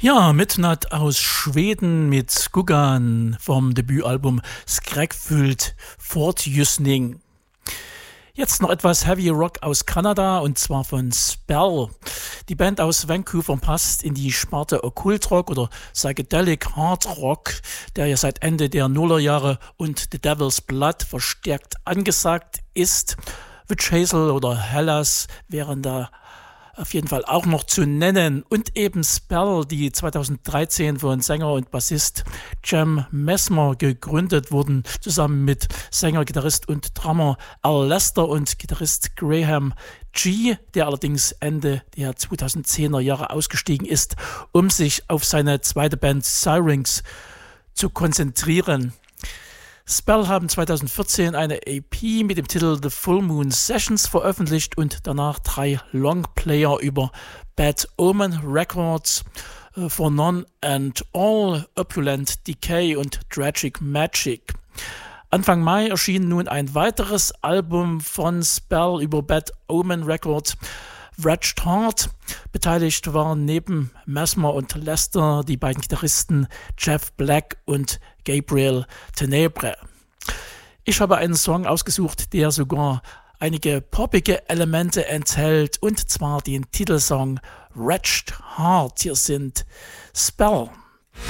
Ja, Midnight aus Schweden mit Skuggan vom Debütalbum Skräckfyllt Fortljusning. Jetzt noch etwas Heavy Rock aus Kanada und zwar von Spell. Die Band aus Vancouver passt in die Sparte Okkultrock oder Psychedelic Hard Rock, der ja seit Ende der Nullerjahre und The Devil's Blood verstärkt angesagt ist. Witch Hazel oder Hellas wären da auf jeden Fall auch noch zu nennen. Und eben Spell, die 2013 von Sänger und Bassist Jem Mesmer gegründet wurden, zusammen mit Sänger, Gitarrist und Drummer Al Lester und Gitarrist Graham G., der allerdings Ende der 2010er Jahre ausgestiegen ist, um sich auf seine zweite Band Syrinx zu konzentrieren. Spell haben 2014 eine EP mit dem Titel The Full Moon Sessions veröffentlicht und danach 3 Longplayer über Bad Omen Records, For None and All, Opulent Decay und Tragic Magic. Anfang Mai erschien nun ein weiteres Album von Spell über Bad Omen Records, Wretched Heart. Beteiligt waren neben Mesmer und Lester die beiden Gitarristen Jeff Black und Gabriel Tenebre. Ich habe einen Song ausgesucht, der sogar einige poppige Elemente enthält, und zwar den Titelsong Wretched Heart. Hier sind Spell.